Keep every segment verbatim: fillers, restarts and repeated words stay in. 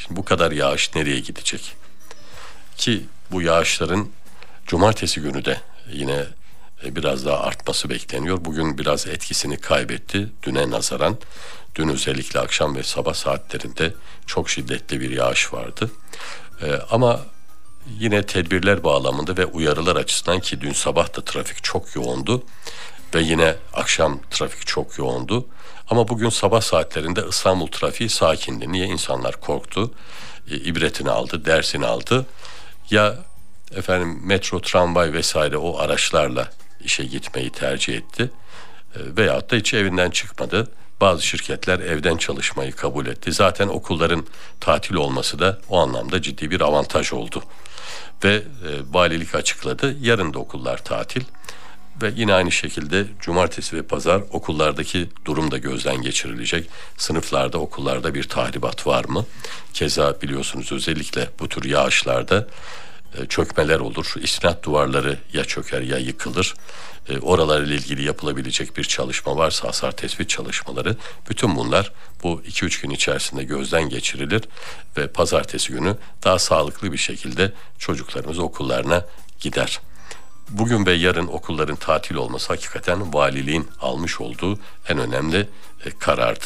Şimdi bu kadar yağış nereye gidecek? Ki bu yağışların cumartesi günü de yine biraz daha artması bekleniyor. Bugün biraz etkisini kaybetti düne nazaran. Dün özellikle akşam ve sabah saatlerinde çok şiddetli bir yağış vardı. Ee, ama yine tedbirler bağlamında ve uyarılar açısından, ki dün sabah da trafik çok yoğundu ve yine akşam trafik çok yoğundu. Ama bugün sabah saatlerinde İstanbul trafiği sakindi. Niye? İnsanlar korktu, e, ibretini aldı, dersini aldı. Ya efendim metro, tramvay vesaire o araçlarla işe gitmeyi tercih etti. E, veyahut da hiç evinden çıkmadı. Bazı şirketler evden çalışmayı kabul etti. Zaten okulların tatil olması da o anlamda ciddi bir avantaj oldu. Ve e, valilik açıkladı. Yarın da okullar tatil. Ve yine aynı şekilde cumartesi ve pazar okullardaki durum da gözden geçirilecek. Sınıflarda, okullarda bir tahribat var mı? Keza biliyorsunuz özellikle bu tür yağışlarda e, çökmeler olur. İstinat duvarları ya çöker ya yıkılır. E, oralarla ilgili yapılabilecek bir çalışma varsa hasar tespit çalışmaları, bütün bunlar bu iki üç gün içerisinde gözden geçirilir ve pazartesi günü daha sağlıklı bir şekilde çocuklarımız okullarına gider. Bugün ve yarın okulların tatil olması hakikaten valiliğin almış olduğu en önemli e, karardı.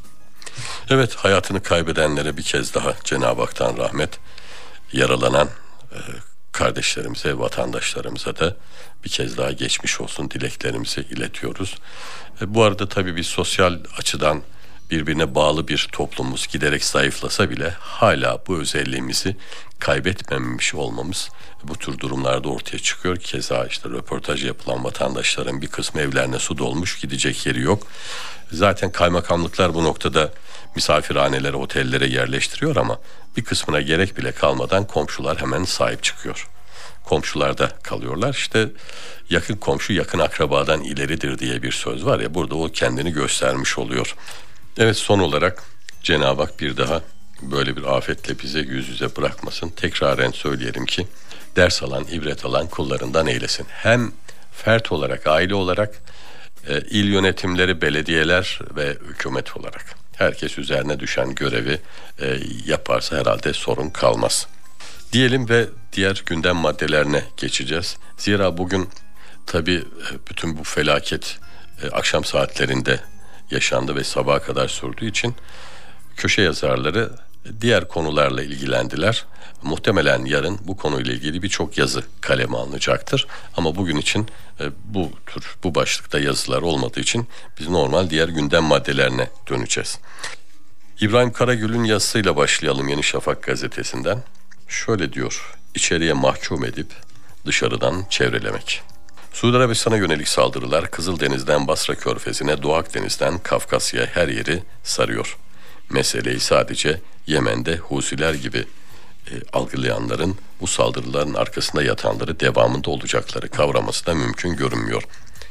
Evet, hayatını kaybedenlere bir kez daha Cenab-ı Hak'tan rahmet, yaralanan e, kardeşlerimize, vatandaşlarımıza da bir kez daha geçmiş olsun dileklerimizi iletiyoruz. E, bu arada tabii bir sosyal açıdan birbirine bağlı bir toplumumuz giderek zayıflasa bile hala bu özelliğimizi kaybetmemiş olmamız bu tür durumlarda ortaya çıkıyor. Keza işte röportaj yapılan vatandaşların bir kısmı evlerine su dolmuş, gidecek yeri yok. Zaten kaymakamlıklar bu noktada misafirhanelere, otellere yerleştiriyor ama bir kısmına gerek bile kalmadan komşular hemen sahip çıkıyor. Komşular da kalıyorlar. İşte yakın komşu yakın akrabadan ileridir diye bir söz var ya, burada o kendini göstermiş oluyor. Evet, son olarak Cenab-ı Hak bir daha böyle bir afetle bize yüz yüze bırakmasın. Tekraren söyleyelim ki ders alan, ibret alan kullarından eylesin. Hem fert olarak, aile olarak, e, il yönetimleri, belediyeler ve hükümet olarak herkes üzerine düşen görevi e, yaparsa herhalde sorun kalmaz. Diyelim ve diğer gündem maddelerine geçeceğiz. Zira bugün tabii bütün bu felaket e, akşam saatlerinde yaşandı ve sabaha kadar sürdüğü için köşe yazarları diğer konularla ilgilendiler. Muhtemelen yarın bu konuyla ilgili birçok yazı kaleme alınacaktır. Ama bugün için e, bu tür bu başlıkta yazılar olmadığı için biz normal diğer gündem maddelerine döneceğiz. İbrahim Karagül'ün yazısıyla başlayalım Yeni Şafak gazetesinden. Şöyle diyor: İçeriye mahkum edip dışarıdan çevrelemek. Suudi Arabistan'a yönelik saldırılar Kızıldeniz'den Basra Körfezi'ne, Doğu Akdeniz'den Kafkasya'ya her yeri sarıyor. Meseleyi sadece Yemen'de Husiler gibi e, algılayanların bu saldırıların arkasında yatanları devamında olacakları kavraması da mümkün görünmüyor.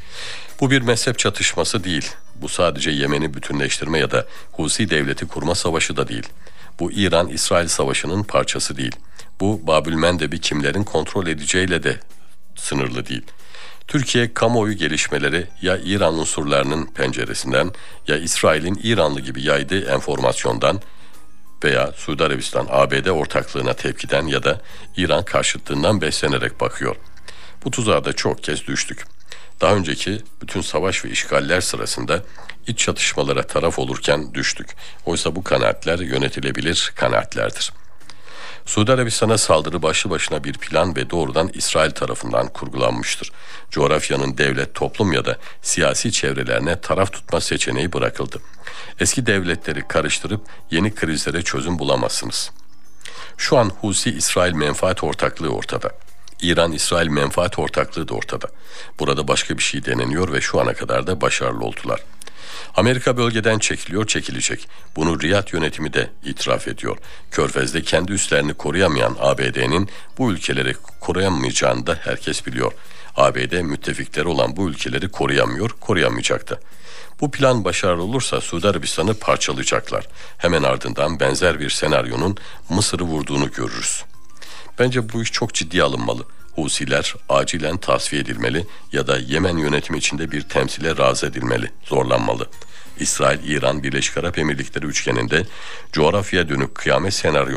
Bu bir mezhep çatışması değil. Bu sadece Yemen'i bütünleştirme ya da Husi devleti kurma savaşı da değil. Bu İran-İsrail savaşının parçası değil. Bu Babülmendeb'i kimlerin kontrol edeceğiyle de sınırlı değil. Türkiye kamuoyu gelişmeleri ya İran unsurlarının penceresinden ya İsrail'in İranlı gibi yaydığı enformasyondan veya Suudi Arabistan A B D ortaklığına tepkiden ya da İran karşıtlığından beslenerek bakıyor. Bu tuzağa da çok kez düştük. Daha önceki bütün savaş ve işgaller sırasında iç çatışmalara taraf olurken düştük. Oysa bu kanaatler yönetilebilir kanaatlerdir. Suudi Arabistan'a saldırı başlı başına bir plan ve doğrudan İsrail tarafından kurgulanmıştır. Coğrafyanın devlet, toplum ya da siyasi çevrelerine taraf tutma seçeneği bırakıldı. Eski devletleri karıştırıp yeni krizlere çözüm bulamazsınız. Şu an Husi-İsrail menfaat ortaklığı ortada. İran-İsrail menfaat ortaklığı da ortada. Burada başka bir şey deneniyor ve şu ana kadar da başarılı oldular. Amerika bölgeden çekiliyor, çekilecek. Bunu Riyad yönetimi de itiraf ediyor. Körfez'de kendi üslerini koruyamayan A B D'nin bu ülkeleri koruyamayacağını da herkes biliyor. A B D müttefikleri olan bu ülkeleri koruyamıyor, koruyamayacak da. Bu plan başarılı olursa Suudi Arabistan'ı parçalayacaklar. Hemen ardından benzer bir senaryonun Mısır'ı vurduğunu görürüz. Bence bu iş çok ciddiye alınmalı. Husiler acilen tasfiye edilmeli ya da Yemen yönetimi içinde bir temsile razı edilmeli, zorlanmalı. İsrail, İran, Birleşik Arap Emirlikleri üçgeninde coğrafyaya dönük kıyamet senaryo